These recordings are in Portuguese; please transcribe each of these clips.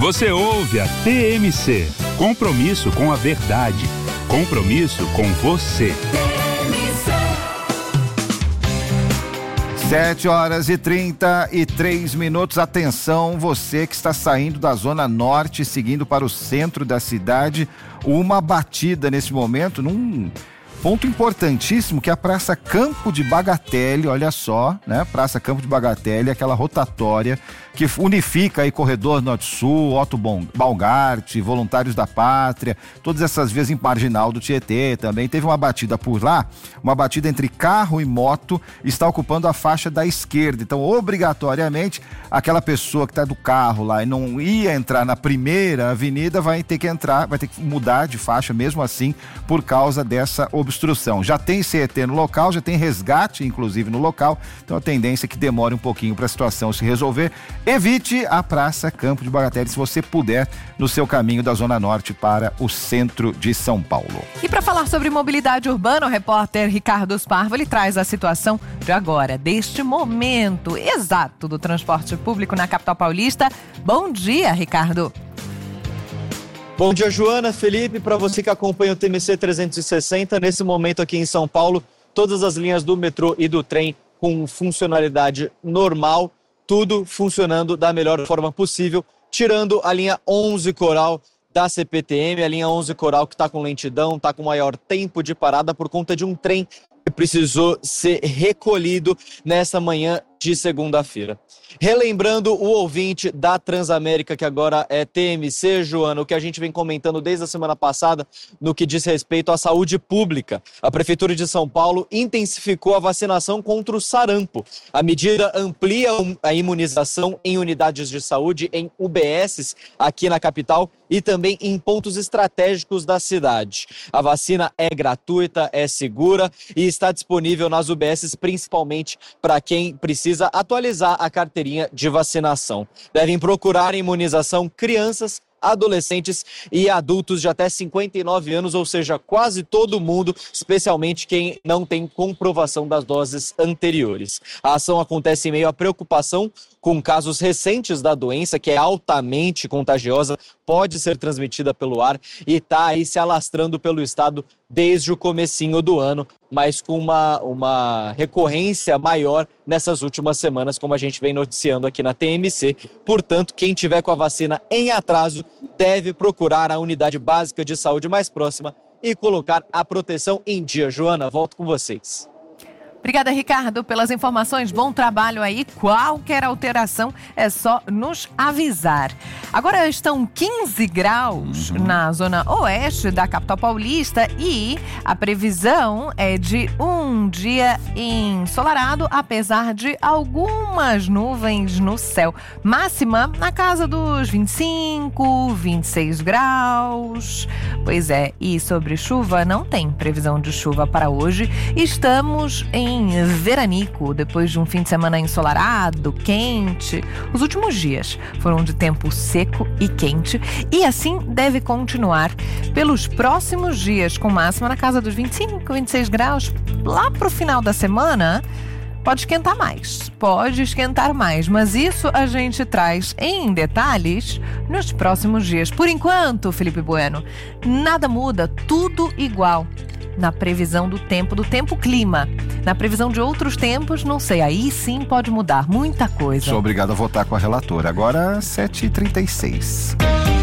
Você ouve a TMC. Compromisso com a verdade. Compromisso com você. 7h33. Atenção, você que está saindo da Zona Norte, seguindo para o centro da cidade. Uma batida nesse momento num ponto importantíssimo, que é a Praça Campo de Bagatelle. Olha só, né? Praça Campo de Bagatelle, aquela rotatória que unifica aí Corredor Norte-Sul, Otto Balgart, Voluntários da Pátria, todas essas vias em marginal do Tietê também. Teve uma batida por lá, uma batida entre carro e moto, está ocupando a faixa da esquerda. Então, obrigatoriamente, aquela pessoa que está do carro lá e não ia entrar na primeira avenida vai ter que entrar, vai ter que mudar de faixa mesmo assim, por causa dessa obstrução. Já tem CET no local, já tem resgate, inclusive, no local. Então, a tendência é que demore um pouquinho para a situação se resolver. Evite a Praça Campo de Bagatelle, se você puder, no seu caminho da Zona Norte para o centro de São Paulo. E para falar sobre mobilidade urbana, o repórter Ricardo Sparvo, ele traz a situação de agora, deste momento exato do transporte público na capital paulista. Bom dia, Ricardo. Bom dia, Joana, Felipe, para você que acompanha o TMC 360, nesse momento aqui em São Paulo, todas as linhas do metrô e do trem com funcionalidade normal, tudo funcionando da melhor forma possível, tirando a linha 11 Coral da CPTM, a linha 11 Coral que está com lentidão, está com maior tempo de parada por conta de um trem que precisou ser recolhido nessa manhã de segunda-feira. Relembrando o ouvinte da Transamérica, que agora é TMC, Joana, o que a gente vem comentando desde a semana passada no que diz respeito à saúde pública. A Prefeitura de São Paulo intensificou a vacinação contra o sarampo. A medida amplia a imunização em unidades de saúde, em UBSs aqui na capital e também em pontos estratégicos da cidade. A vacina é gratuita, é segura e está disponível nas UBSs, principalmente para quem precisa atualizar a carteirinha de vacinação. Devem procurar a imunização crianças, adolescentes e adultos de até 59 anos, ou seja, quase todo mundo, especialmente quem não tem comprovação das doses anteriores. A ação acontece em meio à preocupação com casos recentes da doença, que é altamente contagiosa, pode ser transmitida pelo ar e está aí se alastrando pelo estado desde o comecinho do ano, mas com uma recorrência maior nessas últimas semanas, como a gente vem noticiando aqui na TMC. Portanto, quem tiver com a vacina em atraso deve procurar a unidade básica de saúde mais próxima e colocar a proteção em dia. Joana, volto com vocês. Obrigada, Ricardo, pelas informações. Bom trabalho aí. Qualquer alteração é só nos avisar. Agora estão 15 graus na zona oeste da capital paulista e a previsão é de um dia ensolarado, apesar de algumas nuvens no céu. Máxima na casa dos 25, 26 graus. Pois é, e sobre chuva, não tem previsão de chuva para hoje. Estamos em veranico, depois de um fim de semana ensolarado, quente. Os últimos dias foram de tempo seco e quente e assim deve continuar pelos próximos dias, com máxima na casa dos 25, 26 graus. Lá pro final da semana pode esquentar mais, mas isso a gente traz em detalhes nos próximos dias. Por enquanto, Felipe Bueno, nada muda, tudo igual. Na previsão do tempo clima. Na previsão de outros tempos, não sei, aí sim pode mudar muita coisa. Sou obrigado a votar com a relatora. Agora, 7h36.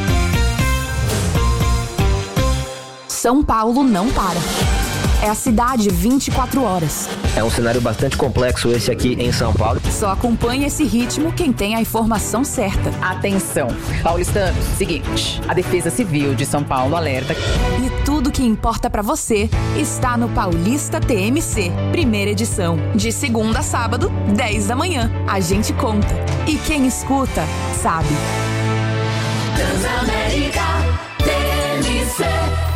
São Paulo não para. É a cidade 24 horas. É um cenário bastante complexo esse aqui em São Paulo. Só acompanha esse ritmo quem tem a informação certa. Atenção, paulistanos, seguinte, a Defesa Civil de São Paulo alerta. E tudo que importa pra você está no Paulista TMC, primeira edição. De segunda a sábado, 10 da manhã. A gente conta. E quem escuta, sabe. Transamérica TMC.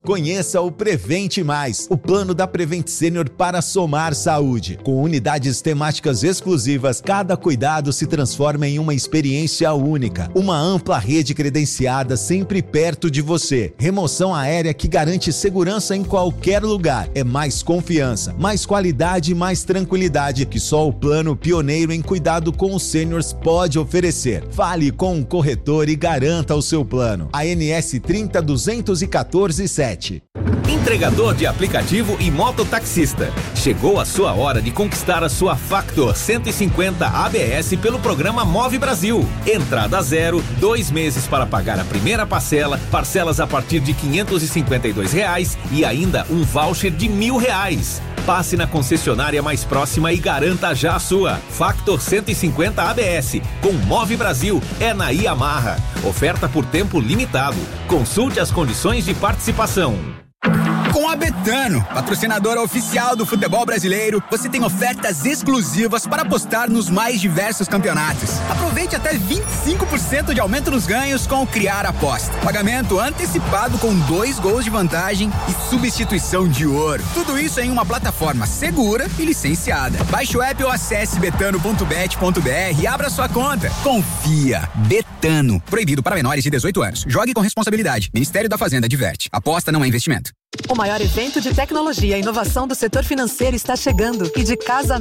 Conheça o Prevente Mais, o plano da Prevent Senior para somar saúde. Com unidades temáticas exclusivas, cada cuidado se transforma em uma experiência única. Uma ampla rede credenciada sempre perto de você. Remoção aérea que garante segurança em qualquer lugar. É mais confiança, mais qualidade e mais tranquilidade que só o plano pioneiro em cuidado com os sêniors pode oferecer. Fale com um corretor e garanta o seu plano. ANS 30 214 7. Entregador de aplicativo e mototaxista. Chegou a sua hora de conquistar a sua Factor 150 ABS pelo programa Move Brasil. Entrada zero, 2 meses para pagar a primeira parcela, parcelas a partir de R$ 552 e ainda um voucher de R$1.000. Passe na concessionária mais próxima e garanta já a sua. Factor 150 ABS. Com Move Brasil é na Yamaha. Oferta por tempo limitado. Consulte as condições de participação. Com a Betano, patrocinadora oficial do futebol brasileiro, você tem ofertas exclusivas para apostar nos mais diversos campeonatos. Aproveite até 25% de aumento nos ganhos com o Criar Aposta. Pagamento antecipado com 2 gols de vantagem e substituição de ouro. Tudo isso em uma plataforma segura e licenciada. Baixe o app ou acesse betano.bet.br e abra sua conta. Confia. Betano. Proibido para menores de 18 anos. Jogue com responsabilidade. Ministério da Fazenda adverte. Aposta não é investimento. O maior evento de tecnologia e inovação do setor financeiro está chegando e de casa